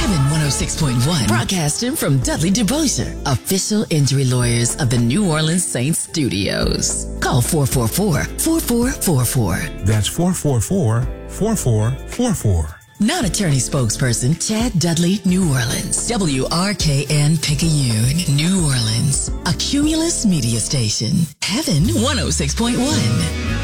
Heaven 106.1, broadcasting from Dudley DeBosier, official injury lawyers of the New Orleans Saints studios. Call 444-4444. That's 444-4444. Non-attorney spokesperson Chad Dudley, New Orleans. WRKN Picayune, New Orleans. A Cumulus media station. Heaven 106.1.